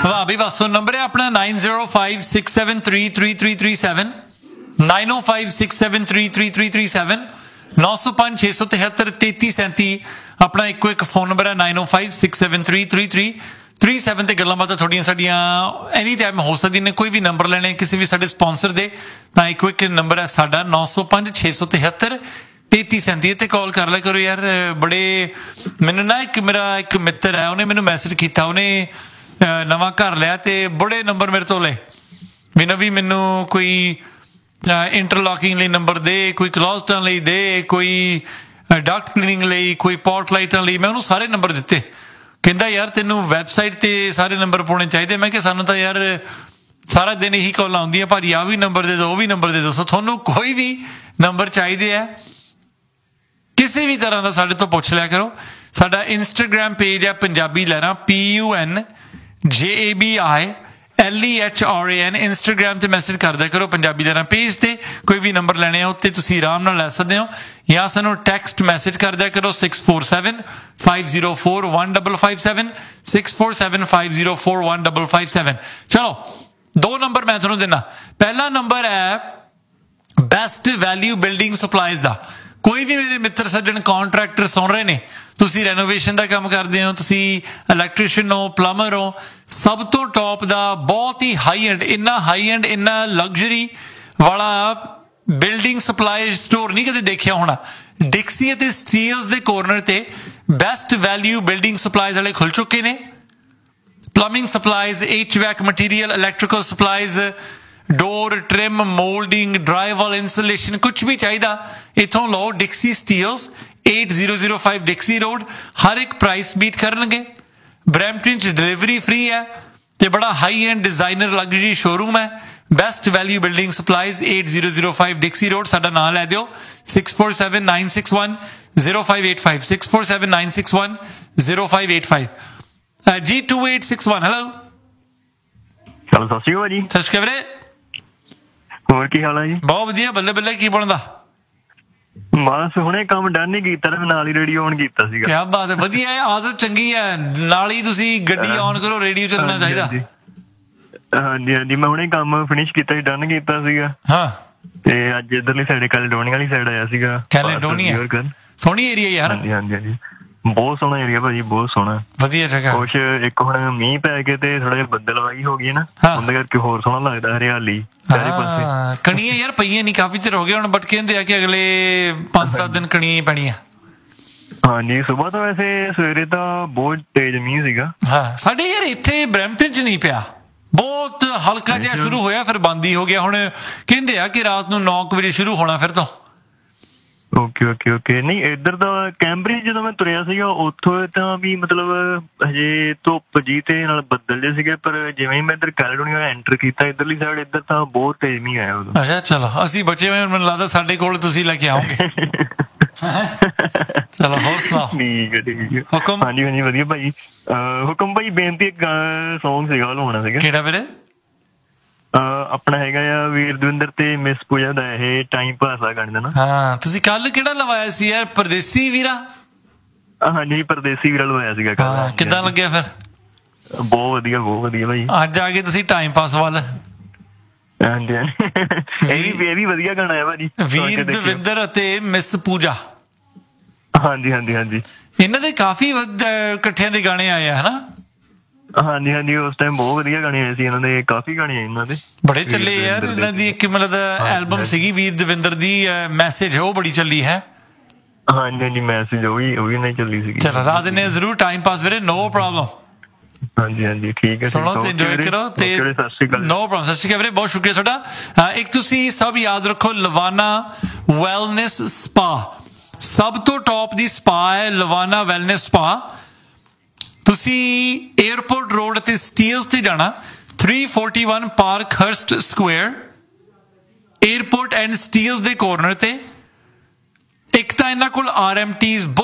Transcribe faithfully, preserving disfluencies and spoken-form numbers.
ਵਾਹ ਵੀ ਵਾਹ। ਸੋ ਨੰਬਰ ਹੈ ਆਪਣਾ nine zero five six seven three three three three seven nine ਓ five six seven three three three three seven ਨੌ ਸੌ ਪੰਜ ਛੇ ਸੌ ਤਿਹੱਤਰ ਤੇਤੀ ਸੈਂਤੀ ਆਪਣਾ ਇੱਕੋ ਇੱਕ ਫੋਨ ਨੰਬਰ ਹੈ ਨਾਈਨ ਓ five six seven three three three three seven 'ਤੇ ਗੱਲਾਂ ਬਾਤਾਂ ਤੁਹਾਡੀਆਂ ਸਾਡੀਆਂ ਐਨੀ ਟਾਈਮ ਹੋ ਸਕਦੀਆਂ ਨੇ। ਕੋਈ ਵੀ ਨੰਬਰ ਲੈਣੇ ਕਿਸੇ ਵੀ ਸਾਡੇ ਸਪੋਂਸਰ ਦੇ ਤਾਂ ਇੱਕੋ ਇੱਕ ਨੰਬਰ ਹੈ ਸਾਡਾ ਨੌ ਸੌ ਪੰਜ ਛੇ ਸੌ ਤਿਹੱਤਰ ਤੇਤੀ ਸੈਂਤੀ 'ਤੇ ਕਾਲ ਕਰ ਲਿਆ ਕਰੋ ਯਾਰ। ਬੜੇ ਮੈਨੂੰ ਨਾ ਇੱਕ ਮੇਰਾ ਇੱਕ ਮਿੱਤਰ ਹੈ, ਉਹਨੇ ਮੈਨੂੰ ਮੈਸੇਜ ਕੀਤਾ, ਉਹਨੇ ਨਵਾਂ ਘਰ ਲਿਆ ਅਤੇ ਬੜੇ ਨੰਬਰ ਮੇਰੇ ਤੋਂ ਲਏ ਵੀ ਨਵੀਂ ਮੈਨੂੰ ਕੋਈ ਇੰਟਰਲੋਕਿੰਗ ਲਈ ਨੰਬਰ ਦੇ, ਕੋਈ ਕਲੋਜ਼ਟਾਂ ਲਈ ਦੇ, ਕੋਈ ਡਕਟ ਕਲੀਨਿੰਗ ਲਈ, ਕੋਈ ਪੋਰਟ ਲਾਈਟਾਂ ਲਈ। ਮੈਂ ਉਹਨੂੰ ਸਾਰੇ ਨੰਬਰ ਦਿੱਤੇ। ਕਹਿੰਦਾ ਯਾਰ ਤੈਨੂੰ ਵੈਬਸਾਈਟ 'ਤੇ ਸਾਰੇ ਨੰਬਰ ਪਾਉਣੇ ਚਾਹੀਦੇ। ਮੈਂ ਕਿਹਾ ਸਾਨੂੰ ਤਾਂ ਯਾਰ ਸਾਰਾ ਦਿਨ ਇਹੀ ਕਾਲਾਂ ਆਉਂਦੀਆਂ, ਭਾਜੀ ਆਹ ਵੀ ਨੰਬਰ ਦੇ ਦਿਓ, ਉਹ ਵੀ ਨੰਬਰ ਦੇ ਦਿਓ। ਸੋ ਤੁਹਾਨੂੰ ਕੋਈ ਵੀ ਨੰਬਰ ਚਾਹੀਦੇ ਹੈ ਕਿਸੇ ਵੀ ਤਰ੍ਹਾਂ ਦਾ ਸਾਡੇ ਤੋਂ ਪੁੱਛ ਲਿਆ ਕਰੋ। ਸਾਡਾ ਇੰਸਟਾਗ੍ਰਾਮ ਪੇਜ ਹੈ ਪੰਜਾਬੀ ਲਹਿਰਾਂ, ਪੀ ਯੂ ਐਨ ਜੇ A B I L E H R A N. Instagram 'ਤੇ ਮੈਸੇਜ ਕਰਦਿਆ ਕਰੋ ਪੰਜਾਬੀ ਲਹਿਰਾਂ ਪੇਜ 'ਤੇ। ਕੋਈ ਵੀ ਨੰਬਰ ਲੈਣੇ ਆ ਉੱਤੇ ਤੁਸੀਂ ਆਰਾਮ ਨਾਲ ਲੈ ਸਕਦੇ ਹੋ, ਜਾਂ ਸਾਨੂੰ ਟੈਕਸਟ ਮੈਸੇਜ ਕਰਦਿਆ ਕਰੋ six four seven five zero four one double five seven six four seven five zero four one double five seven. ਚਲੋ ਦੋ ਨੰਬਰ ਮੈਂ ਤੁਹਾਨੂੰ ਦਿੰਦਾ। ਪਹਿਲਾ ਨੰਬਰ ਹੈ ਬੈਸਟ ਵੈਲਿਊ ਬਿਲਡਿੰਗ ਸਪਲਾਈਜ਼ ਦਾ। ਕੋਈ ਵੀ ਮੇਰੇ ਮਿੱਤਰ ਸੱਜਣ ਕਾਂਟਰੈਕਟਰ ਸੁਣ ਰਹੇ ਨੇ, ਤੁਸੀਂ ਰੈਨੋਵੇਸ਼ਨ ਦਾ ਕੰਮ ਕਰਦੇ ਹੋ, ਤੁਸੀਂ ਇਲੈਕਟ੍ਰੀਸ਼ੀਅਨ ਹੋ, ਪਲੰਬਰ ਹੋ, ਸਭ ਤੋਂ ਟੌਪ ਦਾ ਬਹੁਤ ਹੀ ਹਾਈ ਐਂਡ, ਇੰਨਾ ਹਾਈ ਐਂਡ ਇੰਨਾ ਲਗਜ਼ਰੀ ਵਾਲਾ ਬਿਲਡਿੰਗ ਸਪਲਾਈ ਸਟੋਰ ਨਹੀਂ ਕਦੇ ਦੇਖਿਆ ਹੋਣਾ। ਡਿਕਸੀ ਅਤੇ ਸਟੀਲਸ ਦੇ ਕੋਰਨਰ 'ਤੇ ਬੈਸਟ ਵੈਲਿਊ ਬਿਲਡਿੰਗ ਸਪਲਾਈਜ਼ ਵਾਲੇ ਖੁੱਲ੍ਹ ਚੁੱਕੇ ਨੇ। Plumbing supplies, H vac material, electrical supplies, ਡੋਰ, ਟ੍ਰਿਮ, ਮੋਲਡਿੰਗ, ਡਰਾਈਵਾਲ ਇੰਸੂਲੇਸ਼ਨ, ਕੁਛ ਵੀ ਚਾਹੀਦਾ ਇੱਥੋਂ ਲਓ। ਡਿਕਸੀ Steeles, eight zero zero five ਡਿਕਸੀ road. ਹਰ ਇੱਕ ਪ੍ਰਾਈਸ ਬੀਟ ਕਰਨਗੇ। ਬਰੈਂਪਟਨ 'ਚ ਡਿਲੀਵਰੀ ਫ੍ਰੀ ਹੈ ਅਤੇ ਬੜਾ high end designer luxury showroom ਹੈ। Best value building supplies, eight zero zero five ਡਿਕਸੀ road. ਸਾਡਾ ਨਾਂ ਲੈ ਦਿਓ six four seven nine six one zero five eight five six four seven nine six one zero five eight five G to eight six one. Hello ਚਲੋ ਸਤਿ ਸ਼੍ਰੀ ਅਕਾਲ ਜੀ। ਸਤਿ ਸ਼੍ਰੀ ਅਕਾਲ ਵੀਰੇ, ਹੋਰ ਕੀ ਹਾਲ ਹੈ ਜੀ? ਬਹੁਤ ਵਧੀਆ। ਬੱਲੇ ਬੱਲੇ, ਕੀ ਬਣਦਾ? ਬਸ ਹੁਣੇ ਕੰਮ ਡਨ ਹੀ ਕੀਤਾ, ਨਾਲ ਹੀ ਰੇਡੀਓ ਔਨ ਕੀਤਾ ਸੀਗਾ। ਕਿਆ ਬਾਤ ਹੈ, ਵਧੀਆ ਹੈ, ਆਦਤ ਚੰਗੀ ਹੈ। ਨਾਲ ਹੀ ਤੁਸੀਂ ਗੱਡੀ ਔਨ ਕਰੋ, ਰੇਡੀਓ ਚੱਲਣਾ ਚਾਹੀਦਾ। ਹਾਂਜੀ ਹਾਂਜੀ, ਮੈਂ ਹੁਣੇ ਕੰਮ ਫਿਨਿਸ਼ ਕੀਤਾ ਸੀ, ਡਨ ਕੀਤਾ ਸੀਗਾ। ਹਾਂ, ਤੇ ਅੱਜ ਇੱਧਰਲੀ ਸਾਈਡ ਕੈਲੇਡੋਨੀਆ ਵਾਲੀ ਸਾਈਡ ਆਇਆ ਸੀਗਾ। ਕੈਲੇਡੋਨੀਆ ਸੋਹਣੀ ਏਰੀਆ ਯਾਰ। ਹਾਂਜੀ ਹਾਂਜੀ ਹਾਂਜੀ, ਬਹੁਤ ਸੋਹਣਾ ਏਰੀਆ ਭਾਜੀ, ਬਹੁਤ ਸੋਹਣਾ, ਵਧੀਆ ਜਗ੍ਹਾ। ਕੁਛ ਇੱਕ ਹੁਣ ਮੀਂਹ ਪੈ ਕੇ ਤੇ ਥੋੜਾ ਜਿਹਾ ਬੱਦਲਵਾਈ ਹੋ ਗਈ ਨਾ, ਉਹਦੇ ਕਰਕੇ ਹੋਰ ਸੋਹਣਾ ਲੱਗਦਾ, ਹਰਿਆਲੀ ਚਾਰੇ ਪਾਸੇ। ਕਣੀਆਂ ਯਾਰ ਪਈਆਂ ਨਹੀਂ, ਕਾਫੀ ਚਿਰ ਹੋ ਗਿਆ ਹੁਣ, ਬਟ ਕਹਿੰਦੇ ਆ ਕਿ ਅਗਲੇ ਪੰਜ ਸੱਤ ਦਿਨ ਕਣੀਆਂ ਹੀ ਪੈਣੀਆਂ। ਹਾਂਜੀ, ਸੁਬਾਹ ਤੋਂ ਵੈਸੇ ਸਵੇਰੇ ਤਾਂ ਬਹੁਤ ਤੇਜ਼ ਮੀਂਹ ਸੀਗਾ। ਹਾਂ, ਸਾਡੇ ਯਾਰ ਇੱਥੇ ਬਰੈਂਪਟਨ 'ਚ ਨਹੀਂ ਪਿਆ, ਬਹੁਤ ਹਲਕਾ ਜਿਹਾ ਸ਼ੁਰੂ ਹੋਇਆ ਫਿਰ ਬੰਦ ਹੀ ਹੋ ਗਿਆ। ਹੁਣ ਕਹਿੰਦੇ ਆ ਕਿ ਰਾਤ ਨੂੰ ਨੌ ਕੁ ਵਜੇ ਸ਼ੁਰੂ ਹੋਣਾ ਫਿਰ ਤੋਂ। ਓਕੇ ਓਕੇ ਓਕੇ, ਨਹੀਂ ਇੱਧਰ ਤਾਂ ਕੈਂਬਰਿਜ ਜਦੋਂ ਮੈਂ ਤੁਰਿਆ ਸੀਗਾ ਉੱਥੋਂ ਤਾਂ ਵੀ ਮਤਲਬ ਹਜੇ ਧੁੱਪ ਜੀ ਤੇ ਨਾਲ ਬੱਦਲ ਜੇ ਸੀਗੇ, ਪਰ ਜਿਵੇਂ ਮੈਂ ਇੱਧਰ ਕੈਲੇਡੋਨੀਆ ਐਂਟਰ ਕੀਤਾ ਇੱਧਰਲੀ ਸਾਈਡ, ਇੱਧਰ ਤਾਂ ਬਹੁਤ ਤੇਜ਼ ਮੀਂਹ ਆਇਆ ਉਦੋਂ। ਅੱਛਾ, ਚਲੋ ਅਸੀਂ ਬਚੇ ਹੋਏ, ਮੈਨੂੰ ਲੱਗਦਾ ਸਾਡੇ ਕੋਲ ਤੁਸੀਂ ਲੈ ਕੇ ਆਓਗੇ। ਚਲੋ ਹੋਰ ਸੁਣਾਓ। ਠੀਕ ਹੈ ਠੀਕ ਹੈ, ਹੁਕਮ। ਹਾਂਜੀ ਹਾਂਜੀ ਵਧੀਆ ਭਾਜੀ। ਹੁਕਮ ਭਾਈ, ਬੇਨਤੀ ਇੱਕ ਸੌਂਗ ਸੀਗਾ ਉਹ ਲਾਉਣਾ ਸੀਗਾ। ਕਿਹੜਾ ਵੀਰੇ? ਆਪਣਾ ਹੈਗਾ ਆ ਵੀਰ ਦਵਿੰਦਰ ਤੇ ਮਿਸ ਪੂਜਾ ਦਾ, ਇਹ ਟਾਈਮ ਪਾਸ ਆ ਗਾਣੇ ਦਾ ਨਾ। ਹਾਂ, ਤੁਸੀਂ ਕੱਲ ਕਿਹੜਾ ਲਵਾਇਆ ਸੀ ਯਾਰ? ਪਰਦੇਸੀ ਵੀਰਾ। ਹਾਂਜੀ, ਪਰਦੇਸੀ ਵੀਰਾ ਲਵਾਇਆ ਸੀਗਾ ਕੱਲ। ਕਿੱਦਾਂ ਲੱਗਿਆ ਫਿਰ? ਬਹੁਤ ਵਧੀਆ ਬਹੁਤ ਵਧੀਆ ਭਾਈ। ਅੱਜ ਆ ਗਏ ਤੁਸੀਂ ਟਾਈਮ ਪਾਸ ਵੱਲ। ਹਾਂਜੀ ਹਾਂਜੀ, ਇਹ ਵੀ ਇਹ ਵੀ ਵਧੀਆ ਗਾਣਾ ਹੈ ਭਾਜੀ, ਵੀਰ ਦਵਿੰਦਰ ਅਤੇ ਮਿਸ ਪੂਜਾ। ਹਾਂਜੀ ਹਾਂਜੀ ਹਾਂਜੀ, ਇਹਨਾਂ ਦੇ ਕਾਫੀ ਇਕੱਠਿਆਂ ਦੇ ਗਾਣੇ ਆਏ ਆ ਹਨਾ। ਹਾਂਜੀ ਹਾਂਜੀ, ਉਸ ਟਾਈਮ ਬਹੁਤ ਵਧੀਆ ਗਾਣੇ ਆਏ ਸੀ ਇਹਨਾਂ ਦੇ, ਕਾਫੀ ਗਾਣੇ ਆਏ ਇਹਨਾਂ ਦੇ, ਬੜੇ ਚੱਲੇ ਯਾਰ। ਇਹਨਾਂ ਦੀ ਇੱਕ ਮਤਲਬ ਐਲਬਮ ਸੀਗੀ ਵੀਰ ਦਵਿੰਦਰ ਦੀ, ਮੈਸੇਜ ਉਹ ਬੜੀ ਚੱਲੀ ਹੈ। ਹਾਂਜੀ ਹਾਂਜੀ, ਮੈਸੇਜ ਉਹ ਵੀ ਉਹ ਵੀ ਨਹੀਂ ਚੱਲੀ ਸੀਗੀ। ਚਲੋ ਲਾ ਦਿੰਦੇ ਜ਼ਰੂਰ ਟਾਈਮ ਪਾਸ ਵੀਰੇ, ਨੋ ਪ੍ਰੋਬਲਮ। ਹਾਂਜੀ ਹਾਂਜੀ ਠੀਕ ਹੈ, ਸੁਣੋ ਤੇ ਇੰਜੋਏ ਕਰੋ ਤੇ ਨੋ ਪ੍ਰੋਬਲਮ। ਸਤਿ ਸ਼੍ਰੀ ਅਕਾਲ ਵੀਰੇ, ਬਹੁਤ ਸ਼ੁਕਰੀਆ ਤੁਹਾਡਾ। ਇੱਕ ਤੁਸੀਂ ਸਭ ਯਾਦ ਰੱਖੋ, ਲਵਾਨਾ ਵੈਲਨੈਸ ਸਪਾ ਸਭ ਤੋਂ ਟੌਪ ਦੀ ਸਪਾ ਹੈ, ਲਵਾਨਾ ਵੈਲਨੈਸ ਸਪਾ। ਤੁਸੀਂ ਏਅਰਪੋਰਟ ਰੋਡ ਅਤੇ ਸਟੀਲਸ 'ਤੇ ਜਾਣਾ, three forty one park ਹਰਸਟ square, airport and Steeles ਦੇ ਕੋਰਨਰ 'ਤੇ। ਇੱਕ ਤਾਂ ਇਹਨਾਂ ਕੋਲ ਆਰ ਐਮ ਟੀਜ਼